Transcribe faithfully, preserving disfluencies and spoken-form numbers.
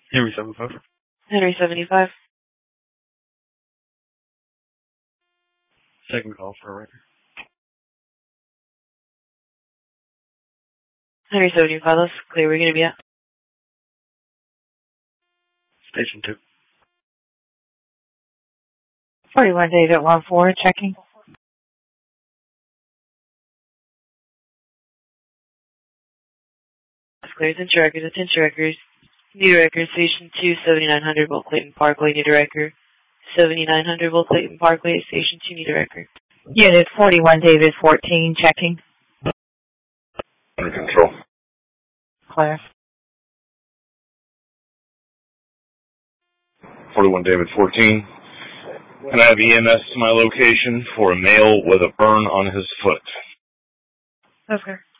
Henry seventy-five. Henry seventy-five. Second call for a record. Henry seventy-five, that's clear. Where are you going to be at? Station two. forty-one David one four, checking. That's clear. Attention records, attention records. Need a record, station two, seventy-nine hundred, Will Clayton Parkway, need a record. seventy-nine hundred, Will Clayton Parkway, station two, need a record. Unit forty-one David fourteen, checking. Under control. Clear. forty-one David fourteen. Can I have E M S to my location for a male with a burn on his foot? Okay.